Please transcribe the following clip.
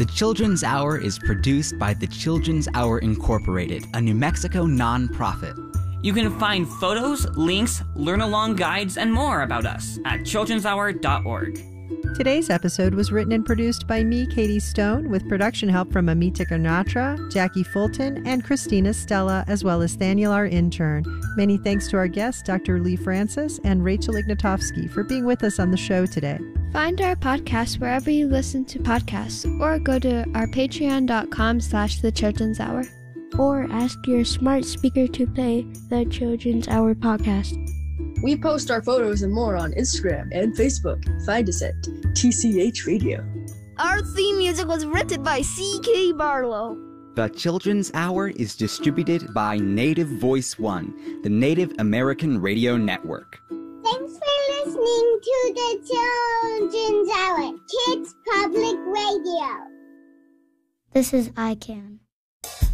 The Children's Hour is produced by the Children's Hour Incorporated, a New Mexico nonprofit. You can find photos, links, learn-along guides, and more about us at childrenshour.org. Today's episode was written and produced by me, Katie Stone, with production help from Amita Ganatra, Jackie Fulton, and Christina Stella, as well as Daniel, our intern. Many thanks to our guests, Dr. Lee Francis and Rachel Ignatowski, for being with us on the show today. Find our podcast wherever you listen to podcasts, or go to our patreon.com/The Children's Hour. Or ask your smart speaker to play the Children's Hour podcast. We post our photos and more on Instagram and Facebook. Find us at TCH Radio. Our theme music was written by C.K. Barlow. The Children's Hour is distributed by Native Voice One, the Native American Radio Network. Thanks for listening to the Children's Hour, Kids Public Radio. This is ICANN.